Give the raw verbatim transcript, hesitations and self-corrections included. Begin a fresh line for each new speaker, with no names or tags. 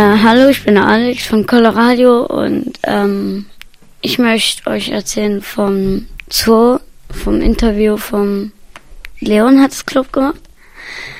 hallo, ich bin der Alex von Colorado und ähm, ich möchte euch erzählen vom Zoo, vom Interview vom Leon hat es Club gemacht.